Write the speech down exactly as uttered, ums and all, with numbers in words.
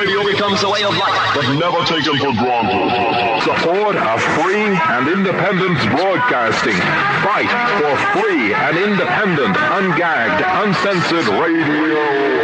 radio becomes a way of life, but never taken for granted. Support a free and independent broadcasting. Fight for free and independent, ungagged, uncensored radio.